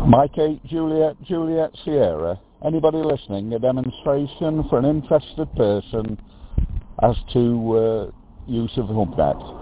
Mike 8, Juliet Sierra. Anybody listening? A demonstration for an interested person as to use of HubNet.